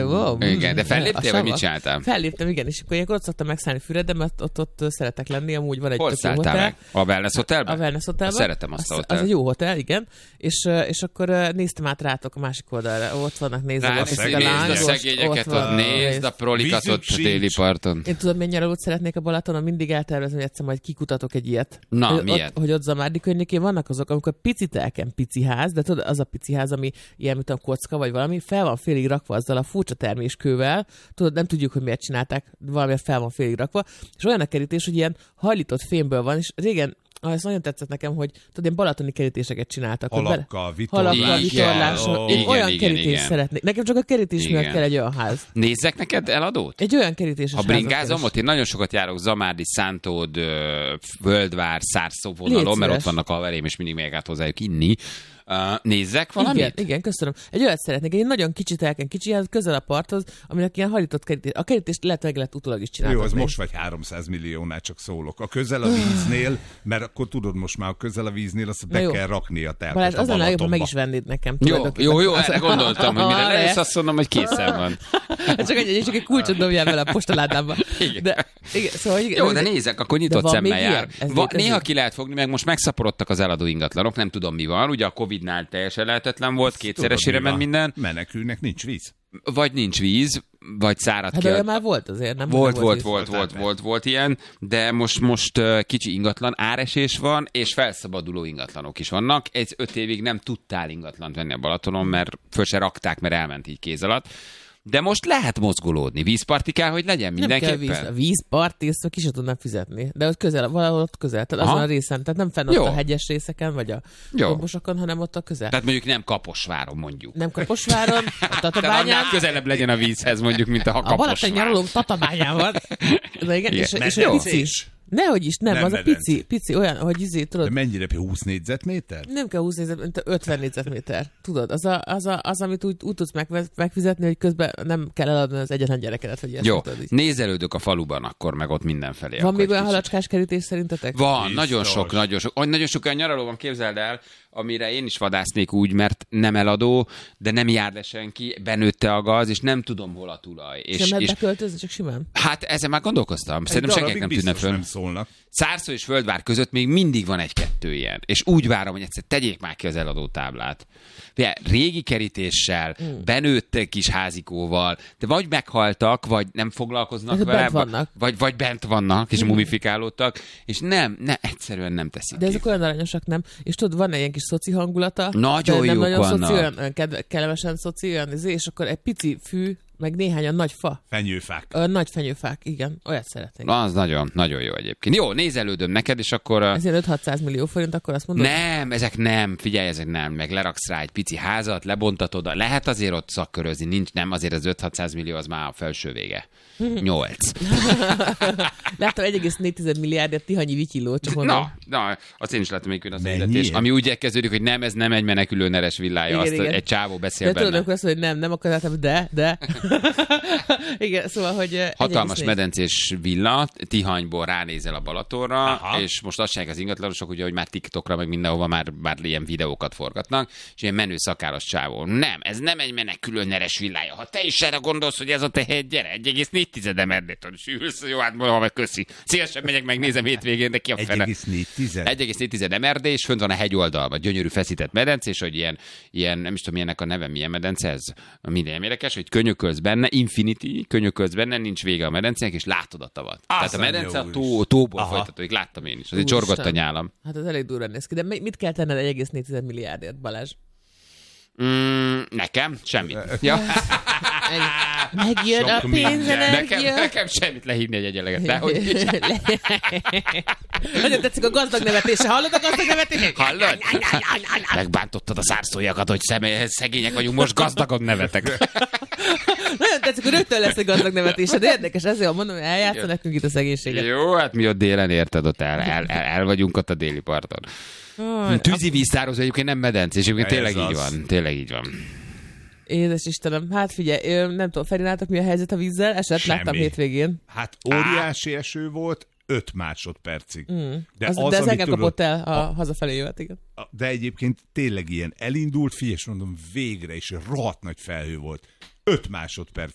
Wow. Igen, de felléptél, vagy mit csináltál? Felléptem, igen, és akkor ilyenkor ott szoktam megszállni Füredbe, mert ott szeretek lenni, amúgy van egy Hol szálltál meg? A Wellness Hotelben? A Wellness Hotelben. Szeretem azt a hotelt. Az egy jó hotel, igen. És akkor néztem át rátok a másik oldalra. Ott vannak nézd a szegényeket, ott nézd a prolikat ott a déli parton. Én tudom, milyen nyaralót szeretnék a Balatonon, mindig eltervezem, hogy egyszer majd kikutatok egy ilyet. Na, miért? Hogy ott Zamárdi környékén vannak azok, amikor picit elken pici ház, de tudod, az a pici ház, ami ilyen, mint a kocka vagy valami, fel van félig rakva azzal a furcsa terméskővel, tudod, nem tudjuk, hogy miért csinálták, valami fel van félig rakva, és olyan a kerítés, hogy ilyen hajlított fémből van, és régen ez nagyon tetszett nekem, hogy tudod, ilyen balatoni kerítéseket csináltak. Halakkal, vitorlással. Én olyan kerítést szeretnék. Nekem csak a kerítés miatt kell egy olyan ház. Nézzek neked eladót? Egy olyan kerítéses házat. Ha bringázom, ott én nagyon sokat járok Zamárdi, Szántód, Völdvár, Szárszó vonalon, mert ott vannak a haverém, és mindig megyek át hozzájuk inni. Nézzek valamit? Igen, köszönöm. Egy olyat szeretnék, egy nagyon kicsit elken kicsi, hát közel a parthoz, aminek ilyen hajlított kerítés. A kerítést lehet utólag is csinálni. Jó, az most vagy 300 milliónál csak szólok. A közel a víznél, mert akkor tudod most már a közel a víznél, azt be kell rakni a telpet. Balázs, az lenne jobb, ha meg is vennéd nekem. Jó, erre gondoltam, hogy mire lejössz, azt mondom, hogy készen van. Csak egy kulcsot dobjál vele a postaládába. Jó, de nézzek, akkor nyitott szemmel jár. Néha ki lehet fogni, meg most megszaporodtak az eladó ingatlanok, nem tudom mi van, ugye a Covid-nál teljesen lehetetlen volt, kétszeresére ment minden. Menekülnek nincs víz. Vagy nincs víz, vagy szárad ki. Hát olyan már volt azért, nem? Volt ilyen, de most kicsi ingatlan áresés van, és felszabaduló ingatlanok is vannak. Ez 5 évig nem tudtál ingatlant venni a Balatonon, mert föl se rakták, mert elment így kéz alatt. De most lehet mozgolódni. Vízparti kell, hogy legyen mindenképpen. Nem kell vízparti, ezt ki sem tudnak fizetni. De ott közel, valahol ott közel, tehát azon a részen. Tehát nem fenn ott a hegyes részeken, vagy a dombosokon, hanem ott a közel. Tehát mondjuk nem Kaposváron, mondjuk. Nem Kaposváron, a Tatabányán. Tehát közelebb legyen a vízhez, mondjuk, mint a Kaposvár. A Balaton nyaraló Tatabányán van. De igen, és pici. Nehogy is, nem az a pici olyan, hogy tudod. De mennyire, 20 négyzetméter? Nem kell 20 négyzetméter, 50 négyzetméter. Tudod, az amit úgy tudsz megfizetni, hogy közben nem kell eladni az egyetlen gyerekedet, hogy jó, nézelődök a faluban, akkor meg ott mindenfelé. Van még olyan halacskás kerítés szerintetek? Van, nagyon sok olyan nyaraló van, képzeld el, amire én is vadásznék úgy, mert nem eladó, de nem jár le senki, benőtte a gaz, és nem tudom, hol a tulaj. És beköltözni, csak simán? Hát ezen már gondolkoztam. Szerintem senkinek nem tűnne föl. Szárszó és Földvár között még mindig van 1-2 ilyen. És úgy várom, hogy egyszer tegyék már ki az eladó táblát. De régi kerítéssel, benőttek kis házikóval, de vagy meghaltak, vagy nem foglalkoznak vele, vagy bent vannak, és mumifikálódtak, és egyszerűen nem teszik. De ezek olyan aranyosak, nem? És tudod, van egy ilyen kis szoci hangulata. Nagyon jók vannak. Olyan kellemesen szoci, olyan és akkor egy pici fű, meg néhányan nagy fa. Fenyőfák. Nagy fenyőfák, igen. Olyat szeretnék. Az nagyon, nagyon jó egyébként. Jó, nézelődöm neked, és akkor... Ezért 5-600 millió forint, akkor azt mondod? Nem, ezek nem. Meg leraksz rá egy pici házat, lebontatod. Lehet azért ott szakkörözni, nincs, nem, azért az 5-600 millió az már a felső vége. 8. Láttam 1,4 milliárdért Tihanyi Vikiló, csak mondom. Na, azt én is láttam egyébként az hirdetés, ami úgy kezdődik, hogy nem, ez nem egy menekülő neres villája, igen. Egy csávó beszél benne. De tudod, azt, hogy nem akartam, de. Igen, szóval, hogy... Hatalmas medencés villa, Tihanyból ránézel a Balatonra, és most azt csinálják az ingatlanosok, ugye, hogy már TikTokra, meg mindenhova már ilyen videókat forgatnak, és ilyen menő szakáros csávó. Nem, ez nem egy menekülő neres villája. Ha te is erre gondolsz, hogy ez a te hegy, gyere, 1,4 emerdét, és ülsz, jó, hát mondom, meg köszi. Szívesen megyek, megnézem hétvégén, de ki a fene. 1,4 emerdé, és fönt van a hegyoldal, vagy gyönyörű feszített medence, és hogy ilyen, nem is tudom, milyennek a neve, milyen medence ez. Minden érdekes, hogy könyökölsz benne, infinity, könyökölsz benne, nincs vége a medencének, és látod a tavat. Tehát a medence a tóból folytatódik, láttam én is. Azért csorgott a nyálam. Hát ez elég durva néz ki, de mit kell tenned 1,4 milliárdért, Balázs? Nekem? Semmit. Ja. Megjön a pénzenergia. Nekem semmit lehívni egy egyeleget. Dehogy. Nagyon tetszik a gazdag nevetése. Hallod a gazdag nevetését? Hallod? Megbántottad a szárszójakat, hogy szegények vagyunk, most gazdagon nevetek. Nagyon tetszik, hogy rögtön lesz egy gazdag nevetése, de érdekes, ezért mondom, hogy eljátsza nekünk itt a szegénységet. Jó, hát mi ott délen érted, ott el vagyunk ott a déli parton. Tűzi víztározó egyébként nem medence, és egyébként tényleg így van. Édes Istenem, hát figyelj, nem tudom, Feri, nálatok mi a helyzet a vízzel? Láttam hétvégén. Hát óriási eső volt, 5 másodpercig. De ez engem kapott el a hazafelé jövet, igen. De egyébként tényleg ilyen elindult, és mondom, végre is rohadt nagy felhő volt. 5 másodperc